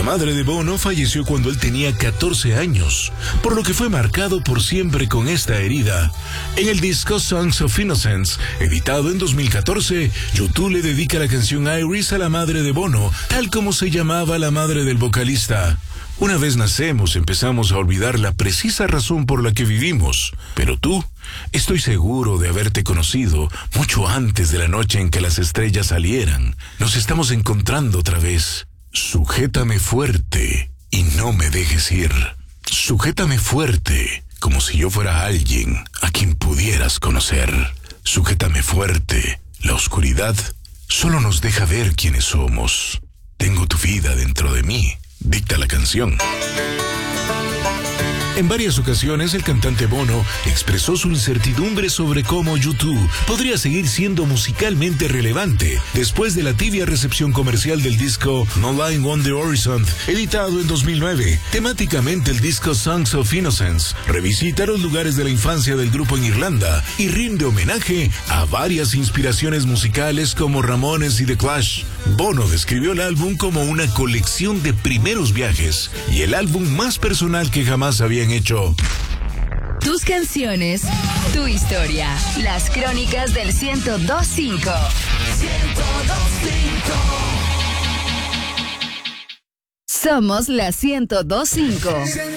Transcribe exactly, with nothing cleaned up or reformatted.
madre de Bono falleció cuando él tenía catorce años, por lo que fue marcado por siempre con esta herida. En el disco Songs of Innocence, editado en dos mil catorce, U dos le dedica la canción Iris a la madre de Bono, tal como se llamaba la madre del vocalista. Una vez nacemos, empezamos a olvidar la precisa razón por la que vivimos. Pero tú, estoy seguro de haberte conocido mucho antes de la noche en que las estrellas salieran. Nos estamos encontrando otra vez. Sujétame fuerte y no me dejes ir. Sujétame fuerte, como si yo fuera alguien a quien pudieras conocer. Sujétame fuerte. La oscuridad solo nos deja ver quiénes somos. Tengo tu vida dentro de mí, dicta la canción. En varias ocasiones, el cantante Bono expresó su incertidumbre sobre cómo U dos podría seguir siendo musicalmente relevante después de la tibia recepción comercial del disco No Line on the Horizon, editado en dos mil nueve. Temáticamente, el disco Songs of Innocence revisita los lugares de la infancia del grupo en Irlanda y rinde homenaje a varias inspiraciones musicales como Ramones y The Clash. Bono describió el álbum como una colección de primeros viajes y el álbum más personal que jamás habían hecho. Tus canciones, tu historia. Las crónicas del ciento dos punto cinco. ciento dos punto cinco. Somos la ciento dos punto cinco.